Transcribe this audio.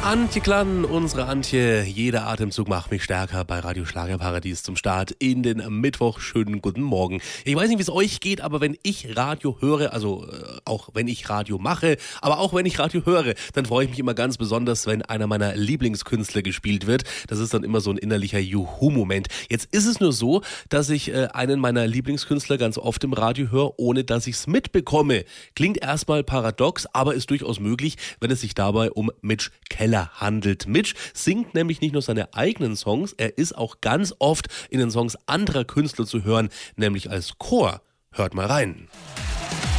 Antje Klann, unsere Antje, jeder Atemzug macht mich stärker bei Radio Schlagerparadies zum Start in den Mittwoch. Schönen guten Morgen. Ich weiß nicht, wie es euch geht, aber wenn ich Radio höre, also auch wenn ich Radio mache, aber auch wenn ich Radio höre, dann freue ich mich immer ganz besonders, wenn einer meiner Lieblingskünstler gespielt wird. Das ist dann immer so ein innerlicher Juhu-Moment. Jetzt ist es nur so, dass ich einen meiner Lieblingskünstler ganz oft im Radio höre, ohne dass ich es mitbekomme. Klingt erstmal paradox, aber ist durchaus möglich, wenn es sich dabei um Mitch Keller handelt. Mitch singt nämlich nicht nur seine eigenen Songs, er ist auch ganz oft in den Songs anderer Künstler zu hören, nämlich als Chor. Hört mal rein.